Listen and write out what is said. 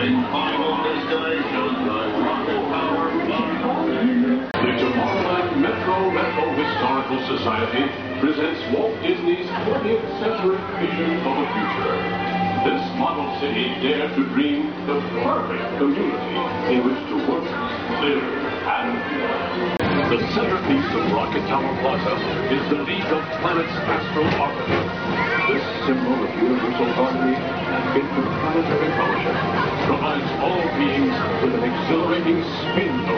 Final destination, the Rocket Tower Plaza. The Tomorrowland Metro Historical Society presents Walt Disney's 20th century vision of the future. This model city dared to dream the perfect community in which to work, live, and play. The centerpiece of Rocket Tower Plaza is the League of Planets Astro Orbiter. This symbol of universal harmony and interplanetary fellowship provides all beings with an exhilarating spin